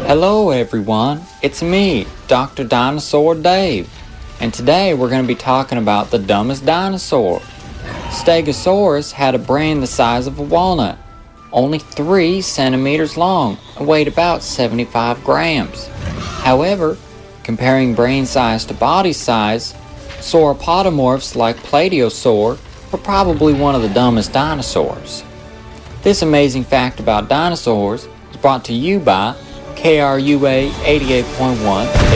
Hello everyone, it's me, Dr. Dinosaur Dave, and today we're going to be talking about the dumbest dinosaur. Stegosaurus had a brain the size of a walnut, only 3 centimeters long, and weighed about 75 grams. However, comparing brain size to body size, sauropodomorphs like Plateosaur were probably one of the dumbest dinosaurs. This amazing fact about dinosaurs is brought to you by KRUA 88.1